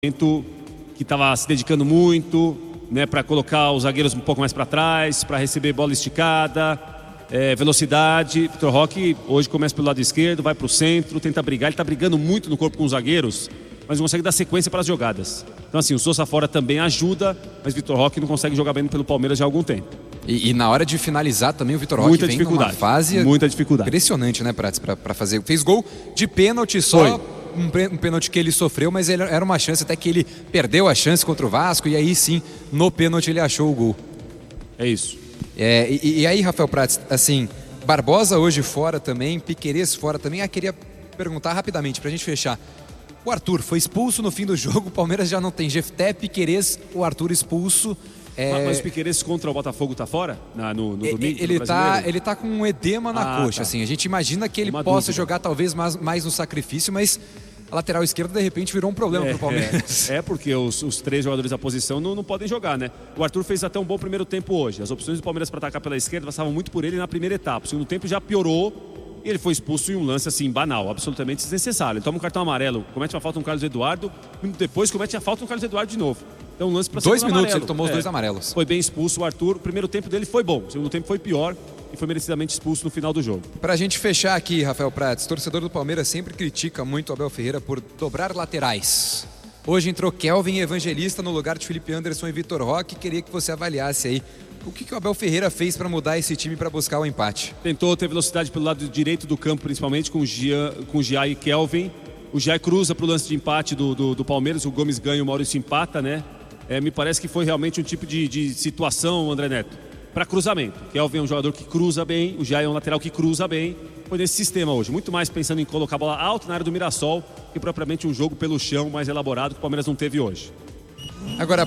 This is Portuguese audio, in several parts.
que estava se dedicando muito, né, para colocar os zagueiros um pouco mais para trás, para receber bola esticada, velocidade. Vitor Roque hoje começa pelo lado esquerdo, vai para o centro, tenta brigar. Ele está brigando muito no corpo com os zagueiros, mas não consegue dar sequência para as jogadas. Então assim, o Sousa fora também ajuda, mas Vitor Roque não consegue jogar bem pelo Palmeiras já há algum tempo. E na hora de finalizar também o Vitor Roque vem numa fase muita dificuldade. Impressionante, né, Prats, para fazer. Fez gol de pênalti só. Um pênalti que ele sofreu, mas era uma chance até que ele perdeu a chance contra o Vasco e aí sim, no pênalti ele achou o gol. É isso. E aí, Rafael Prats, assim, Barbosa hoje fora também, Piquerez fora também. Queria perguntar rapidamente pra gente fechar. O Arthur foi expulso no fim do jogo, o Palmeiras já não tem Jefté, Piquerez, o Arthur expulso. Mas o Piquerez contra o Botafogo tá fora? No domingo? Ele tá com um edema na coxa, assim. A gente imagina que ele possa jogar talvez mais no sacrifício, mas a lateral esquerda de repente virou um problema pro Palmeiras. Porque os três jogadores da posição não podem jogar, né? O Arthur fez até um bom primeiro tempo hoje. As opções do Palmeiras para atacar pela esquerda passavam muito por ele na primeira etapa. O segundo tempo já piorou e ele foi expulso em um lance assim banal, absolutamente desnecessário. Ele toma um cartão amarelo, comete uma falta no Carlos Eduardo, depois comete a falta no Carlos Eduardo de novo. Então um lance para 2 minutos ele tomou os 2 amarelos. Foi bem expulso o Arthur. O primeiro tempo dele foi bom, o segundo tempo foi pior e foi merecidamente expulso no final do jogo. Pra gente fechar aqui, Rafael Prats, torcedor do Palmeiras sempre critica muito o Abel Ferreira por dobrar laterais. Hoje entrou Kelvin Evangelista no lugar de Felipe Anderson e Vitor Roque. Queria que você avaliasse aí o que o Abel Ferreira fez para mudar esse time para buscar o empate. Tentou ter velocidade pelo lado direito do campo, principalmente com o Gia e Kelvin. O Gia cruza para o lance de empate do Palmeiras, o Gomes ganha, o Maurício empata, né? Me parece que foi realmente um tipo de situação, André Neto, para cruzamento. Kelvin é um jogador que cruza bem, o Gia é um lateral que cruza bem. Foi nesse sistema hoje, muito mais pensando em colocar a bola alta na área do Mirassol que propriamente um jogo pelo chão mais elaborado que o Palmeiras não teve hoje. Agora,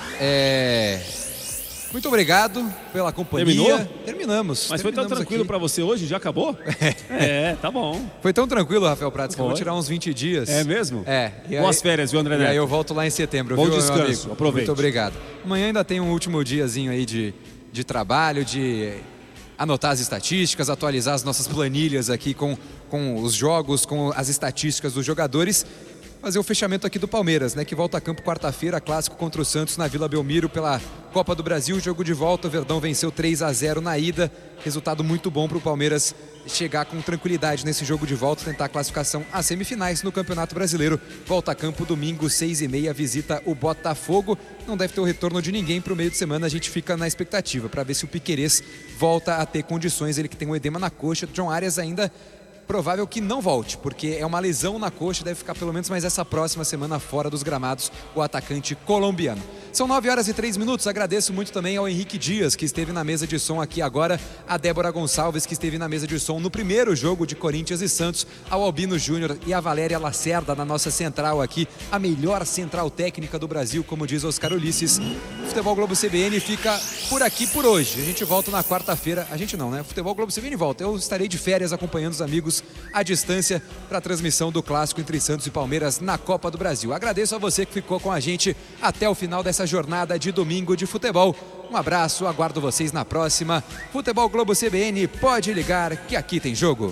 muito obrigado pela companhia. Terminou? Terminamos. Mas foi tão tranquilo para você hoje? Já acabou? Tá bom. Foi tão tranquilo, Rafael Prats, que eu vou tirar uns 20 dias. É mesmo? Boas férias, viu, André Neto? E aí eu volto lá em setembro. Bom viu, descanso, meu amigo? aproveite. Muito obrigado. Amanhã ainda tem um último diazinho aí de trabalho, de anotar as estatísticas, atualizar as nossas planilhas aqui com os jogos, com as estatísticas dos jogadores. Fazer o fechamento aqui do Palmeiras, né? Que volta a campo quarta-feira, clássico contra o Santos na Vila Belmiro pela Copa do Brasil. Jogo de volta, o Verdão venceu 3-0 na ida. Resultado muito bom para o Palmeiras chegar com tranquilidade nesse jogo de volta, tentar a classificação às semifinais no Campeonato Brasileiro. Volta a campo domingo, 6h30, visita o Botafogo. Não deve ter o retorno de ninguém para o meio de semana, a gente fica na expectativa para ver se o Piquerez volta a ter condições. Ele que tem um edema na coxa, John Arias ainda provável que não volte, porque é uma lesão na coxa, deve ficar pelo menos mais essa próxima semana fora dos gramados, o atacante colombiano. São 9h03, agradeço muito também ao Henrique Dias, que esteve na mesa de som aqui agora, a Débora Gonçalves, que esteve na mesa de som no primeiro jogo de Corinthians e Santos, ao Albino Júnior e a Valéria Lacerda na nossa central aqui, a melhor central técnica do Brasil, como diz Oscar Ulisses. O Futebol Globo CBN fica por aqui por hoje, a gente volta na quarta-feira, a gente não, né? O Futebol Globo CBN volta, eu estarei de férias acompanhando os amigos à distância para a transmissão do clássico entre Santos e Palmeiras na Copa do Brasil. Agradeço a você que ficou com a gente até o final dessa jornada de domingo de futebol. Um abraço, aguardo vocês na próxima. Futebol Globo CBN, pode ligar que aqui tem jogo.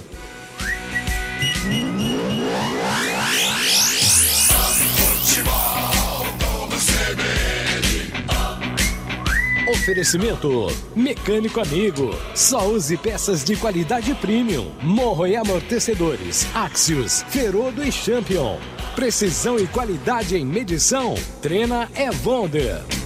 Oferecimento Mecânico Amigo. Só use peças de qualidade premium. Morro e amortecedores. Axios, Ferodo e Champion. Precisão e qualidade em medição. Trena é Wonder.